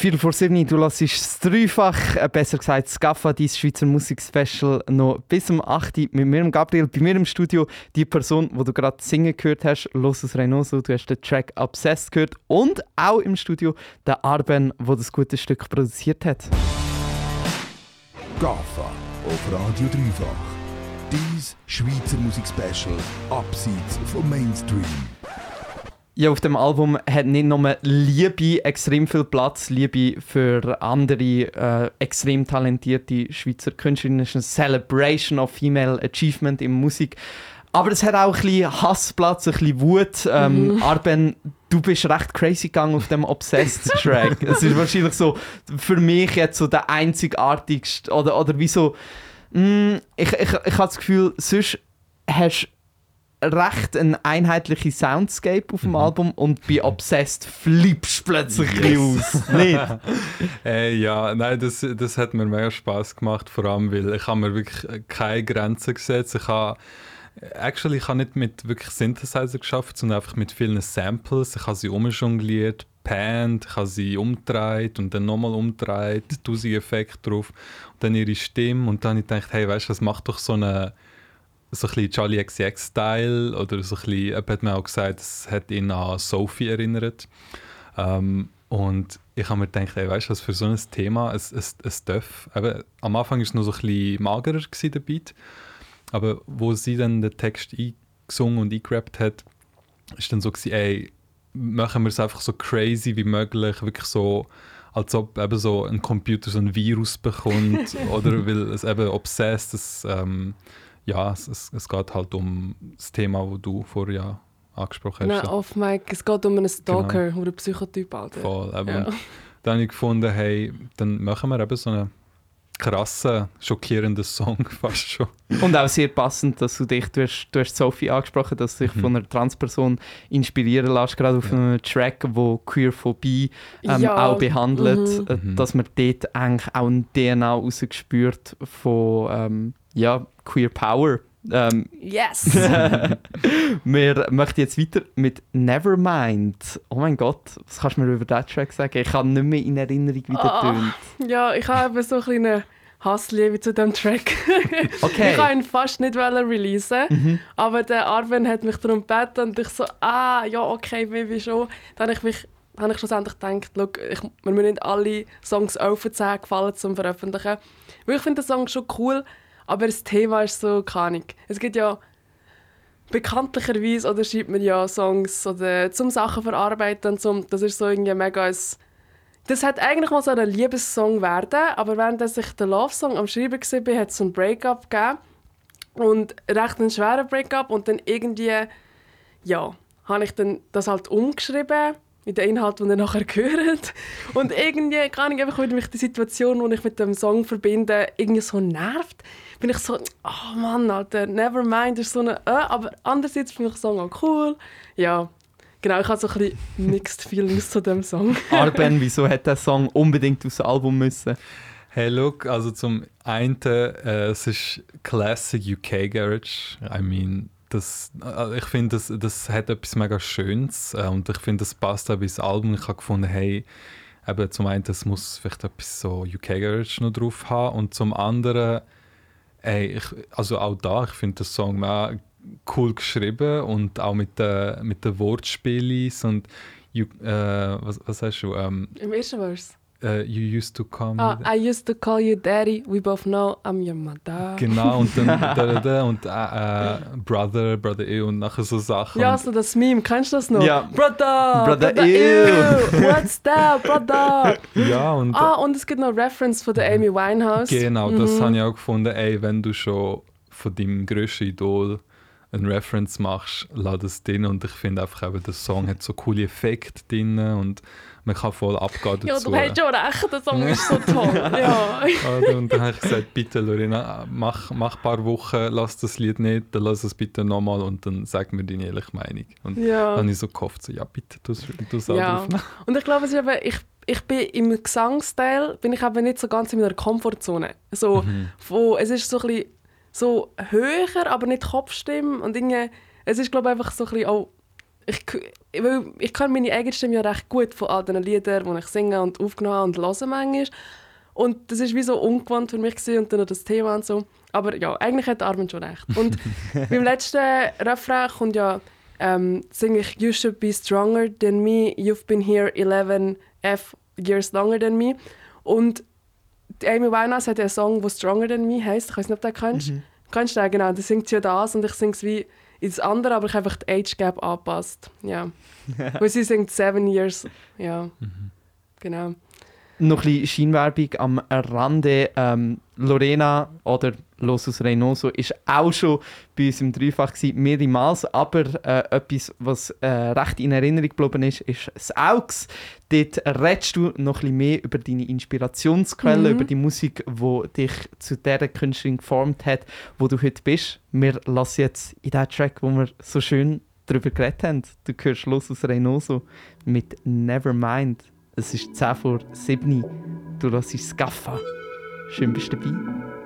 Viel vor 7, du hörst das Dreifach, besser gesagt das GAFA, dein Schweizer Musikspecial, noch bis um 8 Uhr mit mir, Gabriel, bei mir im Studio. Die Person, die du gerade singen gehört hast, Los Reynoso, du hast den Track «Obsessed» gehört. Und auch im Studio der Arben, der das gute Stück produziert hat. GAFA auf Radio Dreifach. Dein Schweizer Musikspecial, abseits vom Mainstream. Ja, auf dem Album hat nicht nur Liebe extrem viel Platz, Liebe für andere extrem talentierte Schweizer Künstlerinnen. Es ist eine Celebration of Female Achievement in Musik. Aber es hat auch ein bisschen Hassplatz, ein bisschen Wut. Arben, du bist recht crazy gegangen auf dem Obsessed-Track. Es ist wahrscheinlich so für mich jetzt so der einzigartigste. Oder wie so. Ich habe das Gefühl, sonst hast du recht eine einheitliche Soundscape auf dem Album und bei Obsessed flippst du plötzlich aus. Nicht? Ja, nein, das hat mir mega Spass gemacht, vor allem, weil ich habe mir wirklich keine Grenzen gesetzt. Ich habe nicht mit wirklich Synthesizer geschafft, sondern einfach mit vielen Samples. Ich habe sie umjongliert, pannt, ich habe sie umgedreht und dann nochmal umgedreht, 1000 Effekte drauf und dann ihre Stimme und dann habe ich gedacht, hey, weißt du, das macht doch so ein bisschen Charlie XCX-Style oder so ein bisschen, er hat mir auch gesagt, es hat ihn an Sophie erinnert. Und ich habe mir gedacht, hey, weißt du, was für so ein Thema, es darf. Eben, am Anfang war es noch so ein bisschen magerer gewesen, der Beat, aber wo sie dann den Text eingesungen und eingerappt hat, ist dann so gewesen, ey, machen wir es einfach so crazy wie möglich, wirklich so, als ob eben so ein Computer so ein Virus bekommt oder weil es eben obsessed, es geht halt um das Thema, das du vorher angesprochen hast. Nein, off Mike, es geht um einen Stalker oder einen Psychotyp. Alter. Voll, ja. Dann habe ich gefunden, hey, dann machen wir eben so einen krassen, schockierenden Song fast schon. Und auch sehr passend, dass du hast Sophie angesprochen, dass du dich von einer Transperson inspirieren lässt, gerade auf einem Track, wo Queerphobie auch behandelt, dass man dort eigentlich auch eine DNA rausgespürt von Queer Power. Yes! Wir möchten jetzt weiter mit Nevermind. Oh mein Gott, was kannst du mir über diesen Track sagen? Ich habe nicht mehr in Erinnerung, wie der tönt. Ja, ich habe so eine kleine Hassliebe zu diesem Track. Okay. Ich wollte ihn fast nicht releasen, aber der Arben hat mich darum gebeten und ich so, okay, Baby, schon. Dann habe ich schlussendlich gedacht, look, wir müssen nicht alle Songs auf 10 gefallen zum Veröffentlichen. Weil ich finde den Song schon cool, aber das Thema ist so, keine Ahnung. Es gibt ja bekanntlicherweise, oder schreibt man ja Songs oder zum Sachen verarbeiten und das ist so irgendwie mega das hat eigentlich mal so ein Liebessong werden, aber während ich den Love-Song am Schreiben war, hat es so ein Breakup gegeben und recht einen schweren Breakup und dann irgendwie, habe ich dann das halt umgeschrieben mit dem Inhalt, den ihr nachher hört. Und irgendwie kann ich einfach, weil mich die Situation, die ich mit dem Song verbinde, irgendwie so nervt, bin ich so, oh Mann, Alter, Nevermind ist so eine aber andererseits finde ich den Song auch cool. Ja, genau, ich habe so ein bisschen mixed feelings zu dem Song. Arben, wieso hat der Song unbedingt aufs Album müssen? Hey, look, also zum einen, es ist Classic UK Garage. I mean, ich finde, das hat etwas mega Schönes und ich finde, das passt auch ins Album. Ich habe gefunden, hey, eben zum einen, das muss vielleicht etwas so UK Garage noch drauf haben und zum anderen, ey, ich finde den Song auch cool geschrieben und auch mit den Wortspielen und was hast du? Im ersten Vers. You used to call me. I used to call you Daddy. We both know I'm your mother. Genau, und dann und Brother ew und nachher so Sachen. Ja, so das Meme, kennst du das noch? Ja. Brother ew. What's that, Brother? Ja, und und es gibt noch Reference von der Amy Winehouse. Genau, das habe ich auch gefunden. Ey, wenn du schon von deinem grössten Idol eine Reference machst, lass das drin. Und ich finde einfach, eben, der Song hat so coole Effekte drin und man kann voll abgehen dazu. Ja, du hast schon recht, der Song ist so toll. Ja. Und dann habe ich gesagt, bitte Lorena, mach ein paar Wochen, lass das Lied nicht, dann lass es bitte nochmal und dann sag mir deine ehrliche Meinung. Und dann habe ich so gehofft, so, ja bitte, tu es auch drauf. Und ich glaube, es ist eben, ich bin im Gesangsteil bin ich eben nicht so ganz in meiner Komfortzone. So, es ist so ein bisschen so höher, aber nicht Kopfstimme und Dinge. Es ist glaube ich einfach so ein bisschen auch ich kann meine eigene Stimme ja recht gut von all den Liedern, die ich singe und aufgenommen habe und höre manchmal. Und das war wie so ungewohnt für mich gewesen, und dann noch das Thema und so. Aber ja, eigentlich hat Armin schon recht. Und beim letzten Refrain kommt ja, singe ich «You should be stronger than me, you've been here 11 years longer than me». Und die Amy Winehouse hat ja einen Song, der «Stronger than me» heisst. Ich weiß nicht, ob du den kennst. Kennst du den? Genau, da singt sie ja das und ich singe es wie ins andere, aber ich habe einfach die Age Gap angepasst. Ja. Weil sie singt 7 years. Ja, genau. Noch ein bisschen Scheinwerbung am Rande. Lorena oder Losus Reynoso war auch schon bei uns im Dreifach mehrmals, aber etwas, was recht in Erinnerung geblieben ist das AUX. Dort redest du noch ein bisschen mehr über deine Inspirationsquellen, über die Musik, die dich zu der Künstlerin geformt hat, wo du heute bist. Wir lassen jetzt in diesen Track, wo wir so schön darüber geredet haben. Du hörst Losus Reynoso mit «Nevermind». Es ist 7:10. Du hörst Skaffa. Schön bist du dabei.